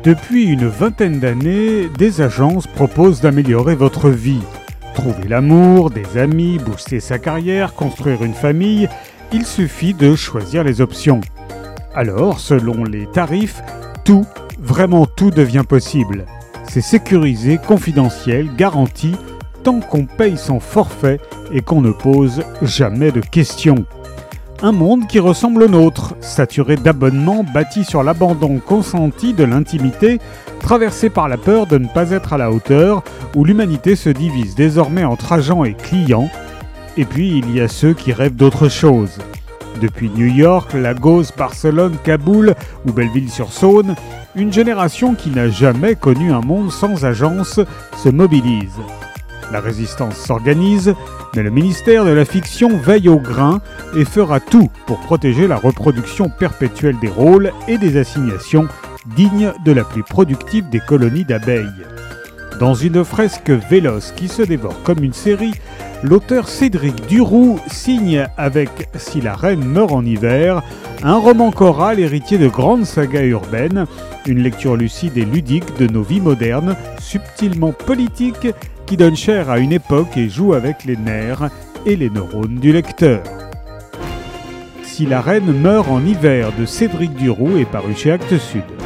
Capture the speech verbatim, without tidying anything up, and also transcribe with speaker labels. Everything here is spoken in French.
Speaker 1: Depuis une vingtaine d'années, des agences proposent d'améliorer votre vie. Trouver l'amour, des amis, booster sa carrière, construire une famille, il suffit de choisir les options. Alors, selon les tarifs, tout, vraiment tout devient possible. C'est sécurisé, confidentiel, garanti, tant qu'on paye son forfait et qu'on ne pose jamais de questions. Un monde qui ressemble au nôtre, saturé d'abonnements bâtis sur l'abandon consenti de l'intimité, traversé par la peur de ne pas être à la hauteur, où l'humanité se divise désormais entre agents et clients. Et puis il y a ceux qui rêvent d'autre chose. Depuis New York, Lagos, Barcelone, Kaboul ou Belleville-sur-Saône, une génération qui n'a jamais connu un monde sans agence se mobilise. La résistance s'organise, mais le ministère de la Fiction veille au grain et fera tout pour protéger la reproduction perpétuelle des rôles et des assignations dignes de la plus productive des colonies d'abeilles. Dans une fresque véloce qui se dévore comme une série, l'auteur Cédric Duroux signe avec « Si la reine meurt en hiver », un roman choral héritier de grandes sagas urbaines, une lecture lucide et ludique de nos vies modernes, subtilement politique, qui donne chair à une époque et joue avec les nerfs et les neurones du lecteur. Si la reine meurt en hiver de Cédric Duroux est paru chez Actes Sud.